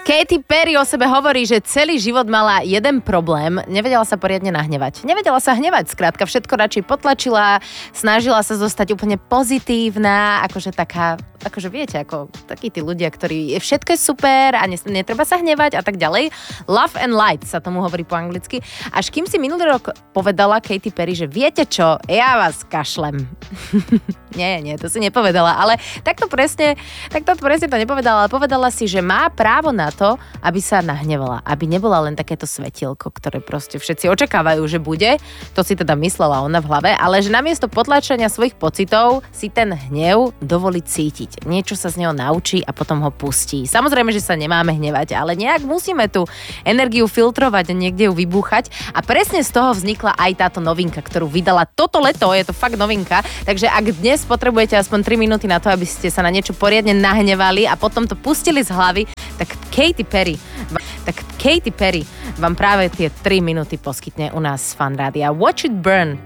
Katy Perry o sebe hovorí, že celý život mala jeden problém, nevedela sa poriadne nahnevať. Nevedela sa hnevať, skrátka všetko radšej potlačila, snažila sa zostať úplne pozitívna, akože taká, akože viete, ako takí tí ľudia, ktorí všetko je super a netreba sa hnevať a tak ďalej. Love and light sa tomu hovorí po anglicky. Až kým si minulý rok povedala Katy Perry, že viete čo, ja vás kašlem. Nie, to si nepovedala, ale takto presne to nepovedala, ale povedala si, že má právo na to, aby sa nahnevala, aby nebola len takéto svetielko, ktoré proste všetci očakávajú, že bude, to si teda myslela ona v hlave, ale že namiesto potlačenia svojich pocitov si ten hnev dovolí cítiť. Niečo sa z neho naučí a potom ho pustí. Samozrejme, že sa nemáme hnevať, ale nejak musíme tú energiu filtrovať a niekde ju vybúchať a presne z toho vznikla aj táto novinka, ktorú vydala toto leto, je to fakt novinka, takže ak dnes potrebujete aspoň 3 minúty na to, aby ste sa na niečo poriadne nahnevali a potom to pustili z hlavy, tak Katy Perry vám práve tie 3 minúty poskytne u nás z Fan Rádia. Watch it burn.